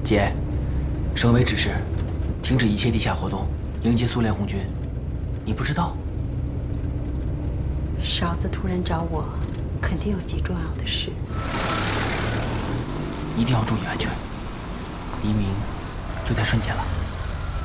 姐，省委指示，停止一切地下活动，迎接苏联红军。你不知道？ 勺子突然找我，肯定有极重要的事。 一定要注意安全。黎明就在瞬间了。